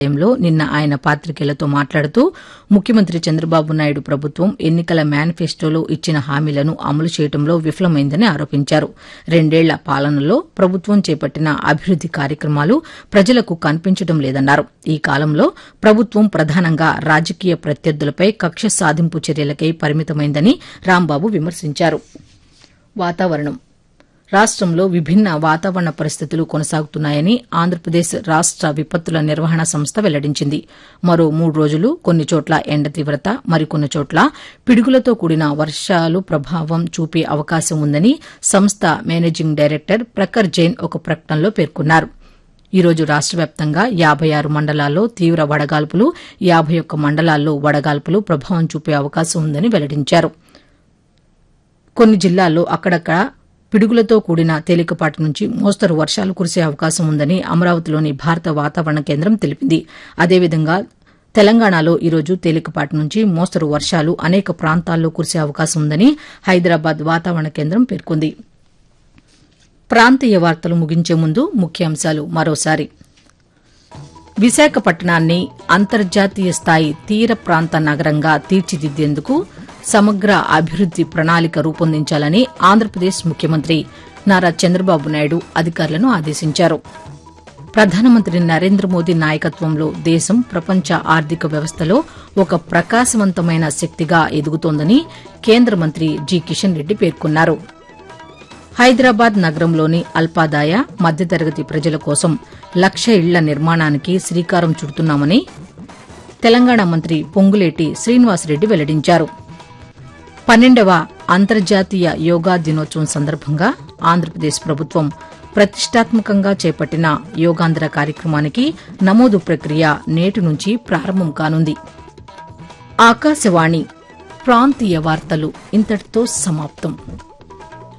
లో నిన్న ఆయన పాతికేయులతో మాట్లాడుతూ ముఖ్యమంత్రి చంద్రబాబు నాయుడు ప్రభుత్వం ఎన్నికల మేనిఫెస్టోలో ఇచ్చిన హామీలను అమలు చేయడంలో విఫలమైందని ఆరోపించారు. 2 ఏళ్ల పాలనలో ప్రభుత్వం చేపట్టిన అభివృద్ది కార్యక్రమాలు ప్రజలకు కనిపించడం లేదన్నారు. ఈ కాలంలో ప్రభుత్వం ప్రధానంగా రాజకీయ ప్రత్యర్థులపై కక్ష సాధింపు చర్యలకై పరిమితమైందని రాంబాబు విమర్శించారు. వాతావరణం రాష్టంలో విభిన్న వాతావరణ పరిస్థితులు కొనసాగుతున్నాయని ఆంధ్రప్రదేశ్ రాష్ట విపత్తుల నిర్వహణ సంస్థ వెల్లడించింది. మరో 3 రోజులు కొన్ని చోట్ల ఎండ తీవ్రత, మరికొన్ని చోట్ల పిడుగులతో కూడిన వర్షాలు ప్రభావం చూపే అవకాశం ఉందని సంస్థ మేనేజింగ్ డైరెక్టర్ ప్రఖర్ జైన్ ఒక ప్రకటనలో పేర్కొన్నారు. ఈ రోజు రాష్ట వ్యాప్తంగా 56 మండలాల్లో తీవ్ర వడగాల్పులు, 51 మండలాల్లో వడగాల్పులు ప్రభావం చూపే అవకాశం ఉందని వెల్లడించారు. కొన్ని జిల్లాల్లో అక్కడక్కడ పిడుగులతో కూడిన తేలికపాటి నుంచి మోస్తరు వర్షాలు కురిసే అవకాశం ఉందని అమరావతిలోని భారత వాతావరణ కేంద్రం తెలిపింది. అదేవిధంగా తెలంగాణలో ఈరోజు తేలికపాటి నుంచి మోస్తరు వర్షాలు అనేక ప్రాంతాల్లో కురిసే అవకాశం ఉందని హైదరాబాద్ వాతావరణ కేంద్రం పేర్కొంది. ప్రాంతీయ వార్తలు ముగించే ముందు ముఖ్యాంశాలు మరోసారి. విశాఖపట్నాన్ని అంతర్జాతీయ స్థాయి తీర ప్రాంత నగరంగా తీర్చిదిద్దేందుకు సమగ్ర అభివృద్ది ప్రణాళిక రూపొందించాలని ఆంధ్రప్రదేశ్ ముఖ్యమంత్రి నారా చంద్రబాబు నాయుడు అధికారులను ఆదేశించారు. ప్రధానమంత్రి నరేంద్ర మోదీ నాయకత్వంలో దేశం ప్రపంచ ఆర్థిక వ్యవస్థలో ఒక ప్రకాశవంతమైన శక్తిగా ఎదుగుతోందని కేంద్ర మంత్రి జి కిషన్ రెడ్డి పేర్కొన్నారు. హైదరాబాద్ నగరంలోని అల్పాదాయ మధ్యతరగతి ప్రజల కోసం 1,00,000 ఇళ్ల నిర్మాణానికి శ్రీకారం చుడుతున్నామని తెలంగాణ మంత్రి పొంగులేటి శ్రీనివాసరెడ్డి వెల్లడించారు. 12వ అంతర్జాతీయ యోగా దినోత్సవం సందర్భంగా ఆంధ్రప్రదేశ్ ప్రభుత్వం ప్రతిష్టాత్మకంగా చేపట్టిన యోగాంధ్ర కార్యక్రమానికి నమోదు ప్రక్రియ నేటి నుంచి ప్రారంభం కానుంది. ఆకాశవాణి ప్రాంతీయ వార్తలు ఇంతటితో సమాప్తం.